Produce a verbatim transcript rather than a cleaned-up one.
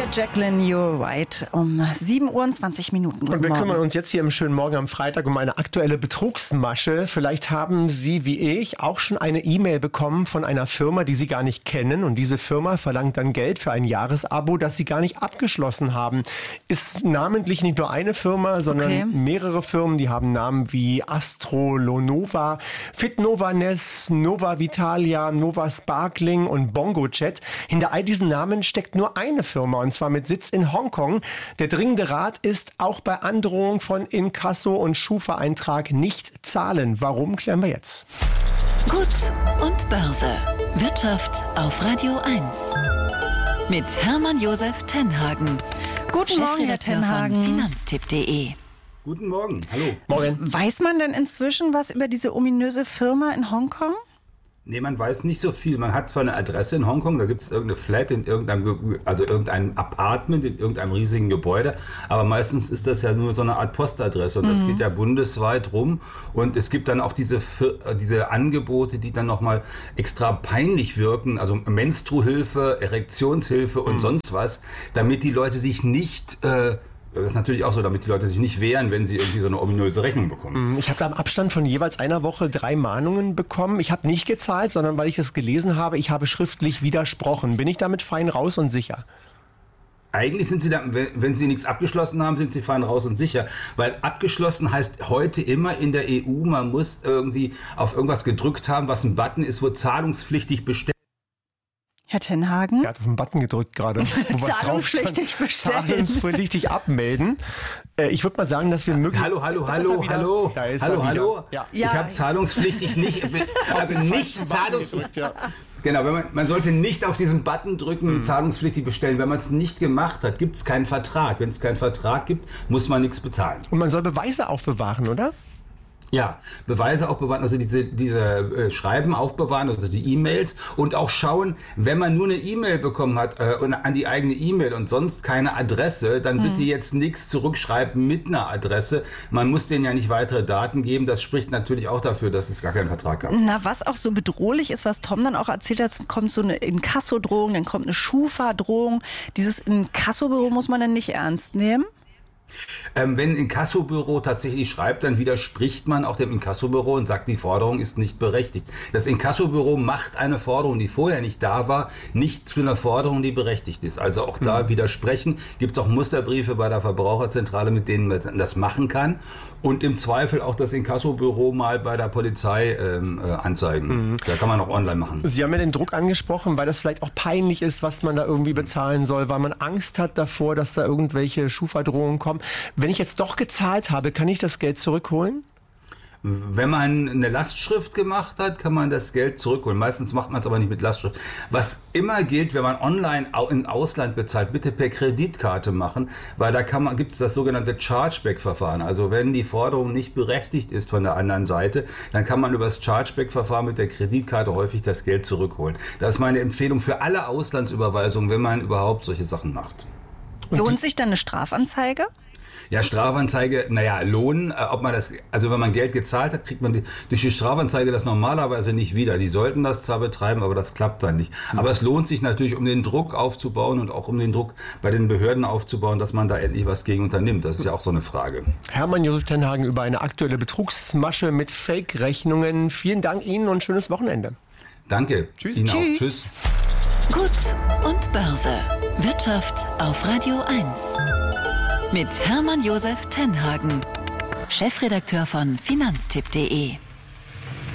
Dear Jacqueline, you're right. Um sieben Uhr und zwanzig Minuten. Guten Und wir Morgen. kümmern uns jetzt hier im schönen Morgen am Freitag um eine aktuelle Betrugsmasche. Vielleicht haben Sie, wie ich, auch schon eine E-Mail bekommen von einer Firma, die Sie gar nicht kennen. Und diese Firma verlangt dann Geld für ein Jahresabo, das Sie gar nicht abgeschlossen haben. Ist namentlich nicht nur eine Firma, sondern Okay. mehrere Firmen. Die haben Namen wie Astrolonova, Fitnovanes, Nova Vitalia, Nova Sparkling und BongoJet. Hinter all diesen Namen steckt nur eine Firma, und zwar mit Sitz in Hongkong. Der dringende Rat ist, auch bei Androhung von Inkasso und Schufa-Eintrag nicht zahlen. Warum, klären wir jetzt. Gut und Börse. Wirtschaft auf Radio eins. Mit Hermann Josef Tenhagen, Guten Morgen, Herr Chefredakteur von Tenhagen. Finanztipp punkt de. Guten Morgen, hallo. Morgen. Weiß man denn inzwischen was über diese ominöse Firma in Hongkong? Nee, man weiß nicht so viel. Man hat zwar eine Adresse in Hongkong, da gibt es irgendeine Flat in irgendeinem, Ge- also irgendein Apartment in irgendeinem riesigen Gebäude, aber meistens ist das ja nur so eine Art Postadresse und das geht ja bundesweit rum und es gibt dann auch diese, Fir- äh, diese Angebote, die dann nochmal extra peinlich wirken, also Menstruhilfe, Erektionshilfe und sonst was, damit die Leute sich nicht... Äh, Das ist natürlich auch so, damit die Leute sich nicht wehren, wenn sie irgendwie so eine ominöse Rechnung bekommen. Ich habe da im Abstand von jeweils einer Woche drei Mahnungen bekommen. Ich habe nicht gezahlt, sondern weil ich das gelesen habe, ich habe schriftlich widersprochen. Bin ich damit fein raus und sicher? Eigentlich sind sie dann, wenn, wenn sie nichts abgeschlossen haben, sind sie fein raus und sicher. Weil abgeschlossen heißt heute immer in der E U, man muss irgendwie auf irgendwas gedrückt haben, was ein Button ist, wo zahlungspflichtig bestellt. Herr Tenhagen? Er hat auf den Button gedrückt gerade, wo was drauf stand. Zahlungspflichtig bestellen. Zahlungspflichtig abmelden. Äh, ich würde mal sagen, dass wir möglich... Hallo, hallo, Da ist er hallo, wieder. hallo. Da ist hallo, er wieder. hallo. Ja. Ja. Ich habe zahlungspflichtig nicht, also nicht zahlungspflichtig. Ja. Genau, wenn man, man sollte nicht auf diesen Button drücken, mhm. zahlungspflichtig bestellen. Wenn man es nicht gemacht hat, gibt es keinen Vertrag. Wenn es keinen Vertrag gibt, muss man nichts bezahlen. Und man soll Beweise aufbewahren, oder? Ja, Beweise aufbewahren, also diese, diese äh, Schreiben aufbewahren, also die E-Mails und auch schauen, wenn man nur eine E-Mail bekommen hat äh, und an die eigene E-Mail und sonst keine Adresse, dann Mhm. bitte jetzt nichts zurückschreiben mit einer Adresse. Man muss denen ja nicht weitere Daten geben. Das spricht natürlich auch dafür, dass es gar keinen Vertrag gab. Na, was auch so bedrohlich ist, was Tom dann auch erzählt hat, es kommt so eine Inkasso-Drohung, dann kommt eine Schufa-Drohung. Dieses Inkasso-Büro muss man dann nicht ernst nehmen? Ähm, wenn ein Inkassobüro tatsächlich schreibt, dann widerspricht man auch dem Inkassobüro und sagt, die Forderung ist nicht berechtigt. Das Inkassobüro macht eine Forderung, die vorher nicht da war, nicht zu einer Forderung, die berechtigt ist. Also auch da widersprechen. Gibt es auch Musterbriefe bei der Verbraucherzentrale, mit denen man das machen kann. Und im Zweifel auch das Inkassobüro mal bei der Polizei ähm, äh, anzeigen. Mhm. Da kann man auch online machen. Sie haben ja den Druck angesprochen, weil das vielleicht auch peinlich ist, was man da irgendwie bezahlen soll, weil man Angst hat davor, dass da irgendwelche Schufa-Drohungen kommen. Wenn ich jetzt doch gezahlt habe, kann ich das Geld zurückholen? Wenn man eine Lastschrift gemacht hat, kann man das Geld zurückholen. Meistens macht man es aber nicht mit Lastschrift. Was immer gilt, wenn man online im Ausland bezahlt, bitte per Kreditkarte machen, weil da kann man, gibt es das sogenannte Chargeback-Verfahren. Also wenn die Forderung nicht berechtigt ist von der anderen Seite, dann kann man über das Chargeback-Verfahren mit der Kreditkarte häufig das Geld zurückholen. Das ist meine Empfehlung für alle Auslandsüberweisungen, wenn man überhaupt solche Sachen macht. Lohnt sich dann eine Strafanzeige? Ja, Strafanzeige, naja, Lohn, äh, ob man das, also wenn man Geld gezahlt hat, kriegt man die, durch die Strafanzeige das normalerweise nicht wieder. Die sollten das zwar betreiben, aber das klappt dann nicht. Aber es lohnt sich natürlich, um den Druck aufzubauen und auch um den Druck bei den Behörden aufzubauen, dass man da endlich was gegen unternimmt. Das ist ja auch so eine Frage. Hermann Josef Tenhagen über eine aktuelle Betrugsmasche mit Fake-Rechnungen. Vielen Dank Ihnen und schönes Wochenende. Danke. Tschüss. Ihnen auch. Tschüss. Tschüss. Gut und Börse. Wirtschaft auf Radio eins. Mit Hermann Josef Tenhagen, Chefredakteur von Finanztipp punkt de.